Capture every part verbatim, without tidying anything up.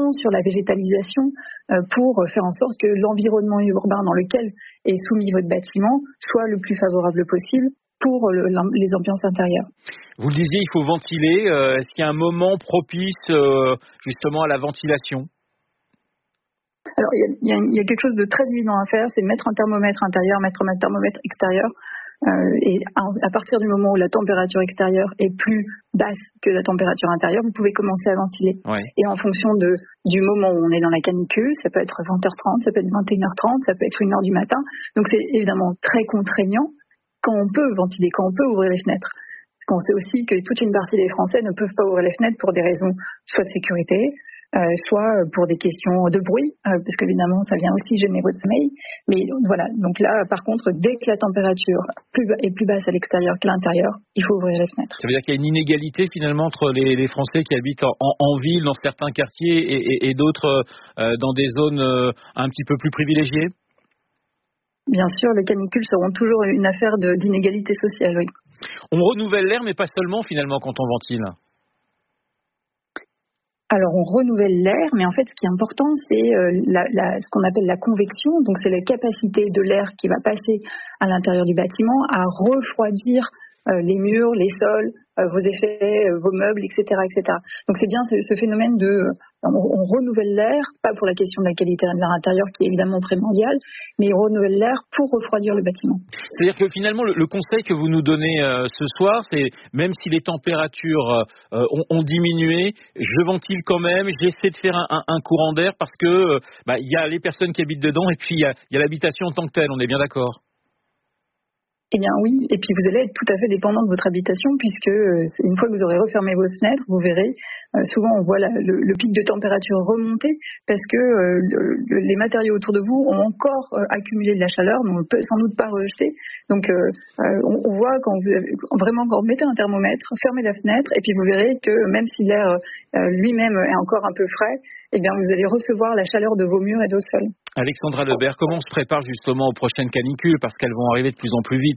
sur la végétalisation euh, pour faire en sorte que l'environnement urbain dans lequel est soumis votre bâtiment soit le plus favorable possible pour le, les ambiances intérieures. Vous le disiez, il faut ventiler. Euh, est-ce qu'il y a un moment propice euh, justement à la ventilation ? Alors, il y, a, il y a quelque chose de très évident à faire, c'est de mettre un thermomètre intérieur, mettre un thermomètre extérieur. Euh, et à, à partir du moment où la température extérieure est plus basse que la température intérieure, vous pouvez commencer à ventiler. Ouais. Et en fonction de, du moment où on est dans la canicule, ça peut être vingt heures trente, ça peut être vingt et une heures trente, ça peut être une heure du matin. Donc c'est évidemment très contraignant quand on peut ventiler, quand on peut ouvrir les fenêtres. Parce qu'on sait aussi que toute une partie des Français ne peuvent pas ouvrir les fenêtres pour des raisons soit de sécurité, Euh, soit pour des questions de bruit, euh, parce qu'évidemment ça vient aussi gêner votre sommeil. Mais voilà, donc là par contre, dès que la température plus, est plus basse à l'extérieur que l'intérieur, il faut ouvrir les fenêtres. Ça veut dire qu'il y a une inégalité finalement entre les, les Français qui habitent en, en, en ville, dans certains quartiers, et, et, et d'autres euh, dans des zones euh, un petit peu plus privilégiées ? Bien sûr, les canicules seront toujours une affaire de, d'inégalité sociale, oui. On renouvelle l'air, mais pas seulement finalement quand on ventile. Alors, on renouvelle l'air, mais en fait, ce qui est important, c'est euh, la, la, ce qu'on appelle la convection. Donc, c'est la capacité de l'air qui va passer à l'intérieur du bâtiment à refroidir euh, les murs, les sols, euh, vos effets, euh, vos meubles, et cetera, et cetera. Donc, c'est bien ce, ce phénomène de... Euh, on, on renouvelle l'air, pas pour la question de la qualité de l'air intérieur, qui est évidemment primordiale, mais on renouvelle l'air pour refroidir le bâtiment. C'est-à-dire que finalement, le, le conseil que vous nous donnez euh, ce soir, c'est même si les températures euh, ont, ont diminué, je ventile quand même, j'essaie de faire un, un, un courant d'air parce que euh, bah, y a les personnes qui habitent dedans et puis il y a, y a l'habitation en tant que telle, on est bien d'accord ? Eh bien oui, et puis vous allez être tout à fait dépendant de votre habitation puisque euh, une fois que vous aurez refermé vos fenêtres, vous verrez, euh, souvent on voit la, le, le pic de température remonter parce que euh, le, le, les matériaux autour de vous ont encore euh, accumulé de la chaleur, mais on ne peut sans doute pas rejeter. Donc euh, euh, on, on voit quand vous avez, vraiment quand vous mettez un thermomètre, fermez la fenêtre et puis vous verrez que même si l'air euh, lui-même est encore un peu frais, eh bien vous allez recevoir la chaleur de vos murs et de vos sols. Alexandra Lebert, comment on se prépare justement aux prochaines canicules parce qu'elles vont arriver de plus en plus vite ?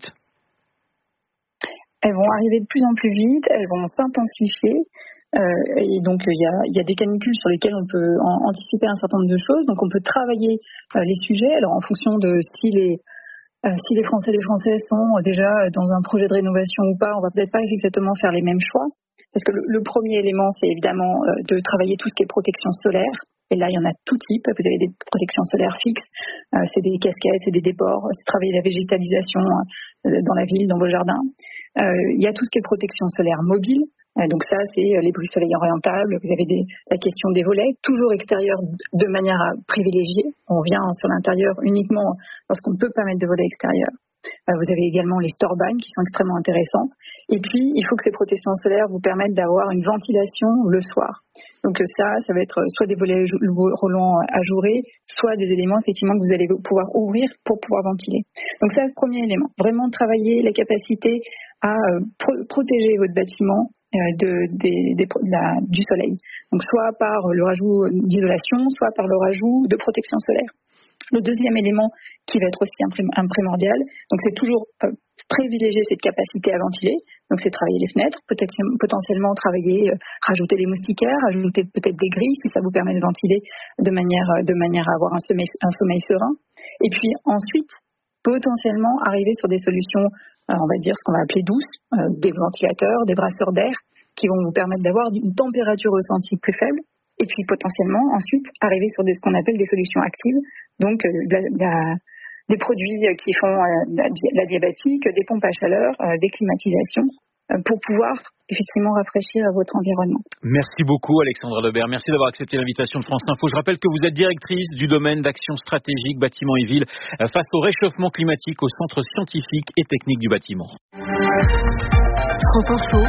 Elles vont arriver de plus en plus vite, elles vont s'intensifier. Euh, et donc il y a, y a des canicules sur lesquelles on peut en, anticiper un certain nombre de choses. Donc on peut travailler euh, les sujets. Alors en fonction de si les euh, si les Français et les Françaises sont déjà dans un projet de rénovation ou pas, on va peut-être pas exactement faire les mêmes choix. Parce que le, le premier élément, c'est évidemment euh, de travailler tout ce qui est protection solaire. Et là, il y en a tout type. Vous avez des protections solaires fixes, euh, c'est des casquettes, c'est des débords, c'est travailler la végétalisation euh, dans la ville, dans vos jardins. Euh, il y a tout ce qui est protection solaire mobile. Euh, donc ça, c'est les bris soleil orientables. Vous avez des, la question des volets, toujours extérieurs de manière à privilégier. On vient sur l'intérieur uniquement lorsqu'on ne peut pas mettre de volets extérieurs. Euh, vous avez également les storebines qui sont extrêmement intéressantes. Et puis, il faut que ces protections solaires vous permettent d'avoir une ventilation le soir. Donc ça, ça va être soit des volets roulants ajourés, soit des éléments effectivement que vous allez pouvoir ouvrir pour pouvoir ventiler. Donc ça, le premier élément. Vraiment travailler la capacité à euh, pro- protéger votre bâtiment euh, de, de, de, de la, du soleil. Donc soit par le rajout d'isolation, soit par le rajout de protection solaire. Le deuxième élément qui va être aussi un primordial, donc c'est toujours euh, privilégier cette capacité à ventiler. Donc c'est travailler les fenêtres, peut-être potentiellement travailler, euh, rajouter des moustiquaires, rajouter peut-être des grilles si ça vous permet de ventiler de manière de manière à avoir un sommeil, un sommeil serein. Et puis ensuite, potentiellement arriver sur des solutions, euh, on va dire ce qu'on va appeler douces, euh, des ventilateurs, des brasseurs d'air qui vont vous permettre d'avoir une température ressentie plus faible. Et puis potentiellement ensuite arriver sur des, ce qu'on appelle des solutions actives, donc euh, de la, de la, des produits qui font euh, de la diabatique, des pompes à chaleur, euh, des climatisations, euh, pour pouvoir effectivement rafraîchir votre environnement. Merci beaucoup Alexandra Lebert, merci d'avoir accepté l'invitation de France Info. Je rappelle que vous êtes directrice du domaine d'action stratégique bâtiments et villes euh, face au réchauffement climatique au Centre scientifique et technique du bâtiment. France Info,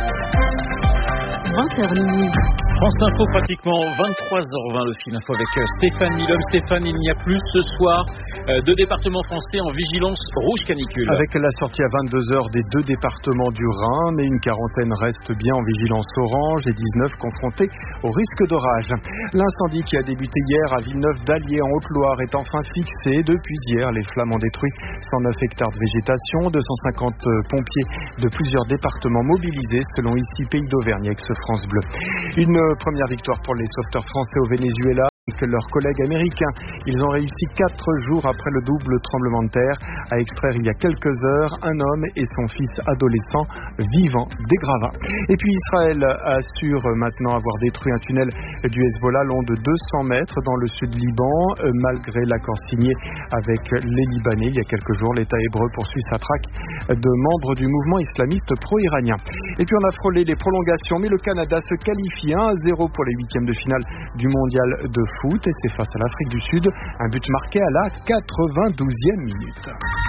vingt heures minuit. France Info, pratiquement vingt-trois heures vingt, le fil info avec Stéphane Milhomme. Stéphane, il n'y a plus ce soir deux départements français en vigilance rouge canicule. Avec la sortie à vingt-deux heures des deux départements du Rhin, mais une quarantaine reste bien en vigilance orange et dix-neuf confrontés au risque d'orage. L'incendie qui a débuté hier à Villeneuve-d'Allier en Haute-Loire est enfin fixé. Depuis hier, les flammes ont détruit cent neuf hectares de végétation, deux cent cinquante pompiers de plusieurs départements mobilisés, selon ici Pays d'Auvergne ex France Bleu. Une première victoire pour les sauveteurs français au Venezuela. avec leurs collègues américains. Ils ont réussi quatre jours après le double tremblement de terre à extraire il y a quelques heures un homme et son fils adolescent vivant des gravats. Et puis Israël assure maintenant avoir détruit un tunnel du Hezbollah long de deux cents mètres dans le sud Liban, malgré l'accord signé avec les Libanais. Il y a quelques jours, l'État hébreu poursuit sa traque de membres du mouvement islamiste pro-iranien. Et puis on a frôlé les prolongations, mais le Canada se qualifie un à zéro pour les huitièmes de finale du mondial de foot et c'est face à l'Afrique du Sud, un but marqué à la quatre-vingt-douzième minute.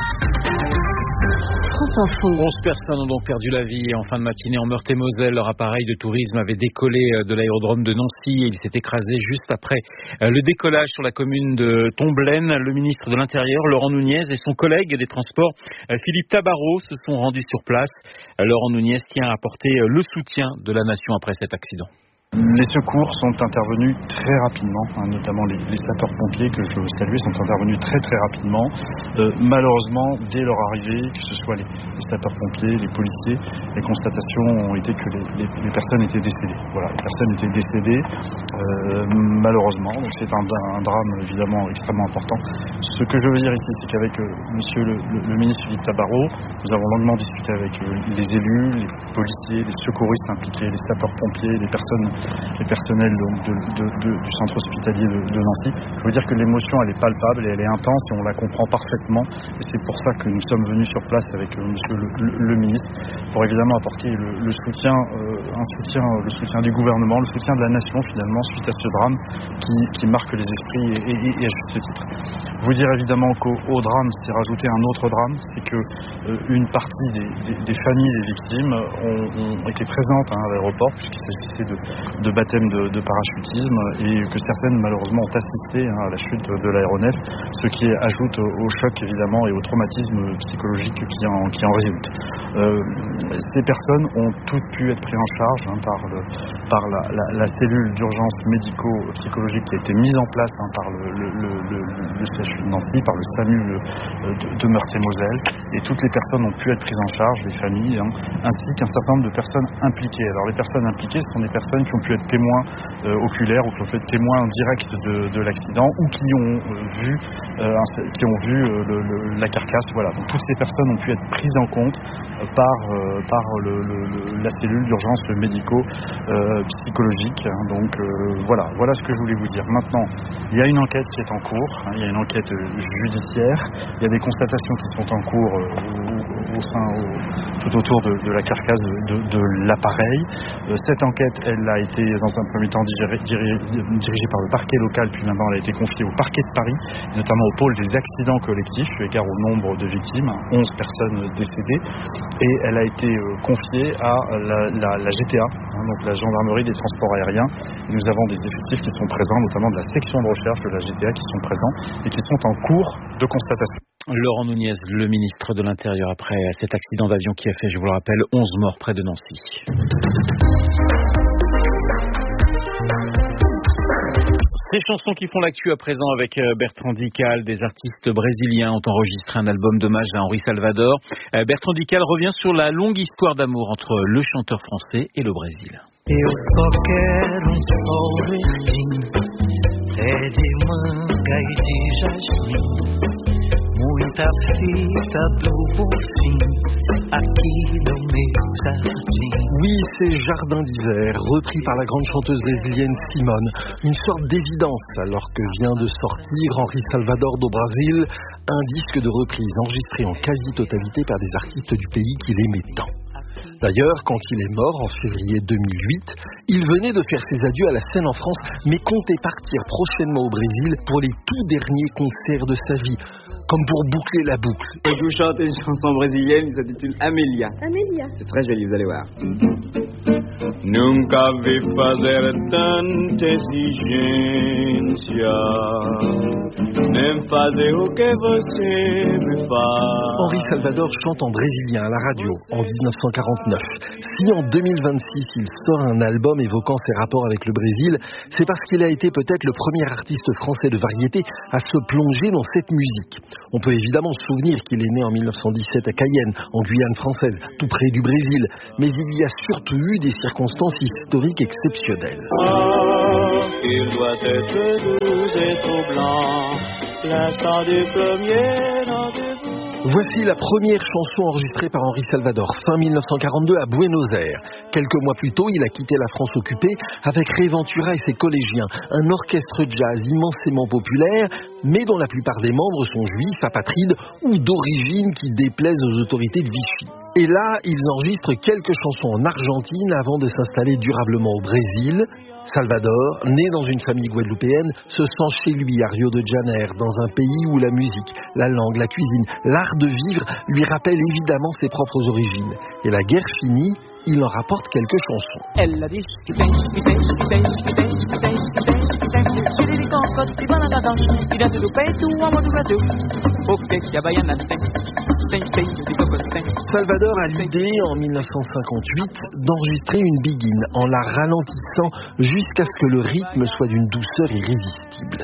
onze personnes ont donc perdu la vie en fin de matinée en Meurthe-et-Moselle. Leur appareil de tourisme avait décollé de l'aérodrome de Nancy et il s'est écrasé juste après le décollage sur la commune de Tomblaine. Le ministre de l'Intérieur, Laurent Nunez, et son collègue des Transports, Philippe Tabarot, se sont rendus sur place. Laurent Nunez tient à apporter le soutien de la nation après cet accident. Les secours sont intervenus très rapidement, hein, notamment les, les sapeurs-pompiers que je veux saluer sont intervenus très très rapidement. Euh, malheureusement, dès leur arrivée, que ce soit les, les sapeurs-pompiers, les policiers, les constatations ont été que les, les, les personnes étaient décédées. Voilà, les personnes étaient décédées euh, malheureusement. Donc c'est un, un drame évidemment extrêmement important. Ce que je veux dire ici, c'est qu'avec euh, Monsieur le, le, le ministre Philippe Tabarot, nous avons longuement discuté avec euh, les élus, les policiers, les secouristes impliqués, les sapeurs-pompiers, les personnes les personnels donc, de, de, de, du centre hospitalier de, de Nancy. Je veux dire que l'émotion elle est palpable et elle est intense et on la comprend parfaitement et c'est pour ça que nous sommes venus sur place avec euh, monsieur le, le, le ministre pour évidemment apporter le, le soutien euh, un soutien, le soutien du gouvernement, le soutien de la nation finalement suite à ce drame qui, qui marque les esprits et, et, et à juste titre. Vous dire évidemment qu'au au drame s'est rajouté un autre drame, c'est que euh, une partie des, des, des familles des victimes ont, ont été présentes hein, à l'aéroport puisqu'il s'agissait de de baptême de, de parachutisme et que certaines malheureusement ont assisté hein, à la chute de, de l'aéronef, ce qui ajoute au, au choc évidemment et au traumatisme psychologique qui en, qui en résulte. Euh, ces personnes ont toutes pu être prises en charge hein, par, le, par la, la, la cellule d'urgence médico-psychologique qui a été mise en place hein, par le, le, le, le, le C H U de Nancy, par le SAMU de, de Meurthe-et-Moselle et toutes les personnes ont pu être prises en charge, les familles, hein, ainsi qu'un certain nombre de personnes impliquées. Alors les personnes impliquées, ce sont des personnes qui ont pu être témoins euh, oculaires ou qui ont fait témoins directs de, de l'accident ou qui ont euh, vu, euh, qui ont vu euh, le, le, la carcasse. Voilà. Donc toutes ces personnes ont pu être prises en compte euh, par, euh, par le, le, la cellule d'urgence médico-psychologique. Euh, hein. Donc euh, voilà, voilà ce que je voulais vous dire. Maintenant, il y a une enquête qui est en cours, hein, il y a une enquête judiciaire, il y a des constatations qui sont en cours euh, au, au sein, au, tout autour de, de la carcasse de, de, de l'appareil. Euh, cette enquête, elle a été dans un premier temps dirigée, dirigée par le parquet local, puis maintenant elle a été confiée au parquet de Paris, notamment au pôle des accidents collectifs, eu égard au nombre de victimes, onze personnes décédées, et elle a été confiée à la, la, la G T A, hein, donc la gendarmerie des transports aériens. Et nous avons des effectifs qui sont présents, notamment de la section de recherche de la G T A qui sont présents et qui sont en cours de constatation. Laurent Nunez, le ministre de l'Intérieur, après cet accident d'avion qui a fait, je vous le rappelle, onze morts près de Nancy. Ces chansons qui font l'actu à présent avec Bertrand Dical, des artistes brésiliens ont enregistré un album d'hommage à Henri Salvador. Bertrand Dical revient sur la longue histoire d'amour entre le chanteur français et le Brésil. Eu só quero um sol verdinho, pé de manga e de jasmim, muita fita do Bonfim, aqui no meu jardim. Oui, c'est Jardin d'hiver, repris par la grande chanteuse brésilienne Simone. Une sorte d'évidence alors que vient de sortir Henri Salvador do Brasil, un disque de reprise enregistré en quasi-totalité par des artistes du pays qu'il aimait tant. D'ailleurs, quand il est mort en février deux mille huit, il venait de faire ses adieux à la scène en France, mais comptait partir prochainement au Brésil pour les tout derniers concerts de sa vie, comme pour boucler la boucle. Je vous chante une chanson brésilienne qui s'intitule Amélia. Amélia. C'est très joli, vous allez voir. Nunca vi fazer tanta exigência, nem fazer o que você me faz. Henri Salvador chante en brésilien à la radio en dix-neuf cent quarante-neuf. Si en deux mille vingt-six il sort un album évoquant ses rapports avec le Brésil, c'est parce qu'il a été peut-être le premier artiste français de variété à se plonger dans cette musique. On peut évidemment se souvenir qu'il est né en mille neuf cent dix-sept à Cayenne, en Guyane française, tout près du Brésil, mais il y a surtout eu des circonstances historiques exceptionnelles. Oh, il doit être doux et troublant, l'instant du premier rendez-vous. Voici la première chanson enregistrée par Henri Salvador, fin mille neuf cent quarante-deux à Buenos Aires. Quelques mois plus tôt, il a quitté la France occupée avec Ray Ventura et ses collégiens, un orchestre jazz immensément populaire, mais dont la plupart des membres sont juifs, apatrides ou d'origine qui déplaisent aux autorités de Vichy. Et là, ils enregistrent quelques chansons en Argentine avant de s'installer durablement au Brésil. Salvador, né dans une famille guadeloupéenne, se sent chez lui à Rio de Janeiro, dans un pays où la musique, la langue, la cuisine, l'art de vivre lui rappellent évidemment ses propres origines. Et la guerre finie, il en rapporte quelques chansons. Elle a dit que t'es, que t'es, que t'es, que t'es, que t'es, que t'es, que t'es, chili de coco, de banana danche, e dentro do peito o amor do Brasil. Porque que a baiana tem, tem peito de coco tem. Salvador a l'idée en mille neuf cent cinquante-huit d'enregistrer une biguine en la ralentissant jusqu'à ce que le rythme soit d'une douceur irrésistible.